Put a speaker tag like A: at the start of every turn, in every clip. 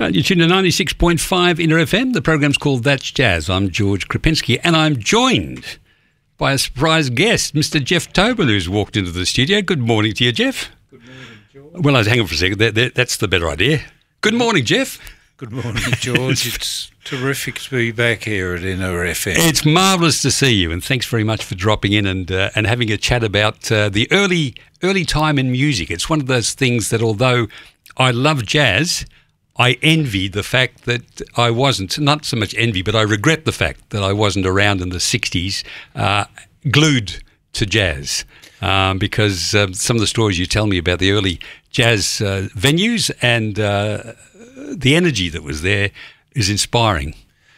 A: You tune to 96.5 Inter FM. The program's called That's Jazz. I'm George Krapinski, and I'm joined by a surprise guest, Mr. Jeff Tobin, who's walked into the studio. Good morning to you, Jeff.
B: Good morning, George.
A: Well, hang on for a second. That's the better idea. Good morning, Jeff.
B: Good morning, George. It's terrific to be back here at Inter FM.
A: It's marvellous to see you, and thanks very much for dropping in and having a chat about the early time in music. It's one of those things that, although I love jazz, I envy the fact that I wasn't, not so much envy, but I regret the fact that I wasn't around in the 60s glued to jazz because some of the stories you tell me about the early jazz venues and the energy that was there is inspiring.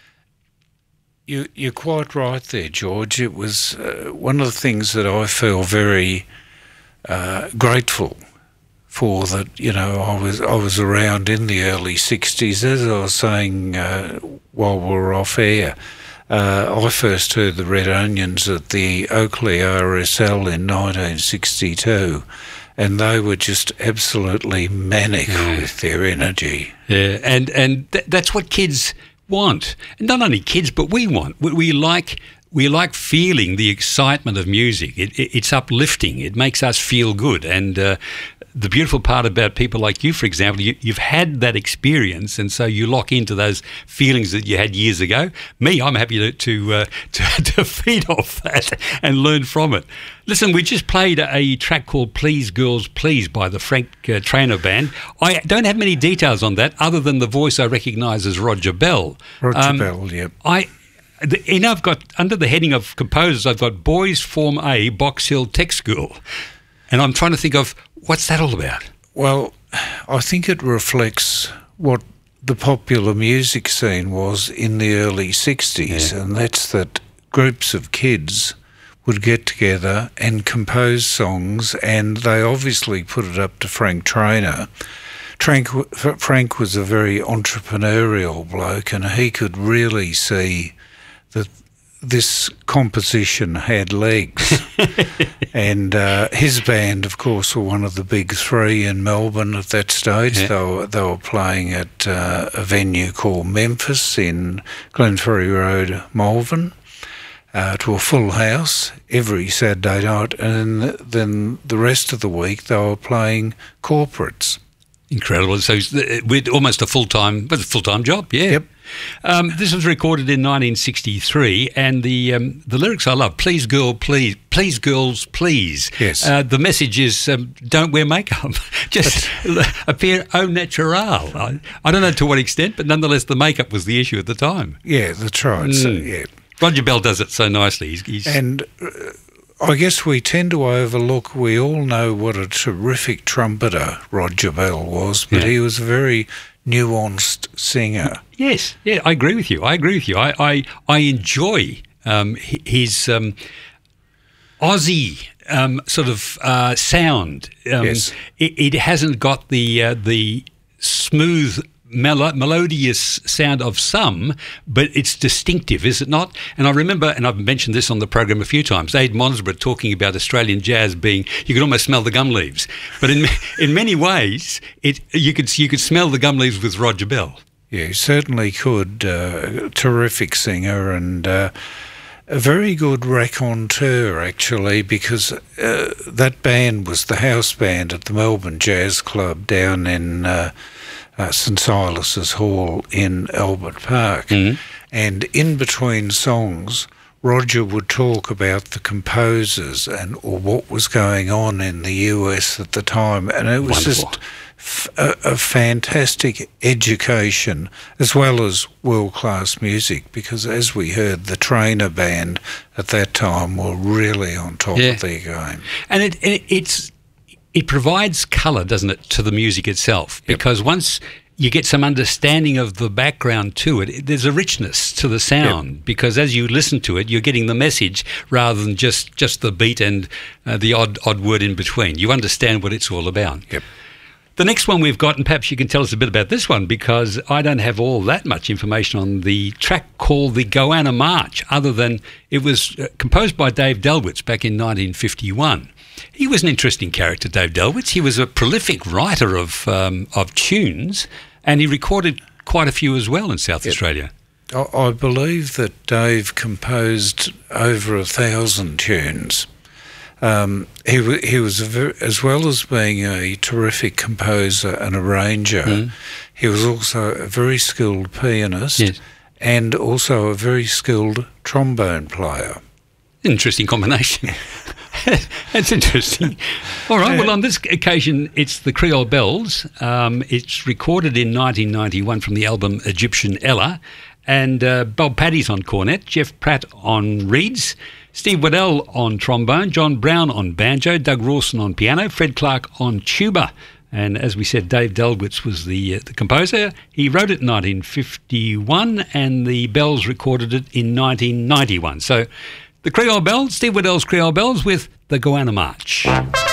B: You're quite right there, George. It was one of the things that I feel very grateful for, that, you know, I was around in the early 60s. As I was saying while we were off air, I first heard the Red Onions at the Oakley RSL in 1962, and they were just absolutely manic with their energy.
A: Yeah, and that's what kids want. And not only kids, but we want. We like feeling the excitement of music. It's uplifting. It makes us feel good. And the beautiful part about people like you, for example, you've had that experience, and so you lock into those feelings that you had years ago. Me, I'm happy to feed off that and learn from it. Listen, we just played a track called Please Girls Please by the Frank Traynor Band. I don't have many details on that other than the voice I recognise as Roger Bell.
B: Roger Bell, yep.
A: I've got, under the heading of composers, I've got Boys Form A, Box Hill Tech School. And I'm trying to think of, what's that all about?
B: Well, I think it reflects what the popular music scene was in the early 60s, and that's that groups of kids would get together and compose songs, and they obviously put it up to Frank Traynor. Frank was a very entrepreneurial bloke, and he could really see that this composition had legs. And his band, of course, were one of the big three in Melbourne at that stage. Yeah. They were playing at a venue called Memphis in Glenferrie Road, Malvern, to a full house every Saturday night. And then the rest of the week they were playing corporates.
A: Incredible. So with almost a full-time job, yeah.
B: Yep.
A: This was recorded in 1963, and the lyrics I love. Please, girl, please. Please, girls, please.
B: Yes.
A: The message is don't wear makeup. Just appear au naturel. I don't know to what extent, but nonetheless, the makeup was the issue at the time.
B: Yeah, that's right. So, yeah.
A: Roger Bell does it so nicely.
B: And I guess we tend to overlook, we all know what a terrific trumpeter Roger Bell was, but he was a very nuanced singer.
A: Yes, yeah, I agree with you. I enjoy his Aussie sort of sound.
B: Yes.
A: It hasn't got the smooth, melodious sound of some, but it's distinctive, is it not? And I remember, and I've mentioned this on the program a few times, Aid Monsborough talking about Australian jazz being, you could almost smell the gum leaves. But in many ways, you could smell the gum leaves with Roger Bell.
B: Yeah, he certainly could. Terrific singer and a very good raconteur, actually, because that band was the house band at the Melbourne Jazz Club down in St Silas's Hall in Albert Park. Mm-hmm. And in between songs, Roger would talk about the composers or what was going on in the US at the time, and it was
A: wonderful.
B: Just a fantastic education as well as world-class music, because as we heard, the Traynor Band at that time were really on top of their game.
A: And it provides colour, doesn't it, to the music itself? Because once you get some understanding of the background to it, there's a richness to the sound, because as you listen to it, you're getting the message rather than just the beat and the odd word in between. You understand what it's all about.
B: Yep.
A: The next one we've got, and perhaps you can tell us a bit about this one, because I don't have all that much information on the track called the Goanna March, other than it was composed by Dave Delwitz back in 1951. He was an interesting character, Dave Delwitz. He was a prolific writer of tunes, And he recorded quite a few as well in South Australia.
B: I believe that Dave composed over 1,000 tunes. He was as well as being a terrific composer and arranger, he was also a very skilled pianist and also a very skilled trombone player.
A: Interesting combination. That's interesting. All right, well, on this occasion, it's the Creole Bells. It's recorded in 1991 from the album Egyptian Ella. And Bob Paddy's on cornet, Jeff Pratt on reeds, Steve Waddell on trombone, John Brown on banjo, Doug Rawson on piano, Fred Clark on tuba. And as we said, Dave Delwitz was the composer. He wrote it in 1951 and the Bells recorded it in 1991. So the Creole Bells, Steve Waddell's Creole Bells with the Goanna March.